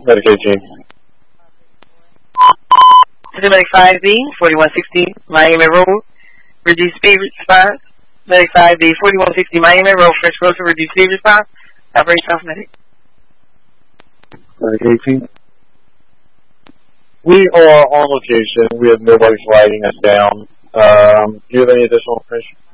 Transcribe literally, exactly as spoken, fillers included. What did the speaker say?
Medic eighteen. Medic five B, forty-one sixty, Miami Road, reduced speed response. Medic five B, forty-one sixty, Miami Road, French Road to reduced speed response. Operate South Medic. Medic eighteen. We are on location. We have nobody flagging us down. Um, do you have any additional information?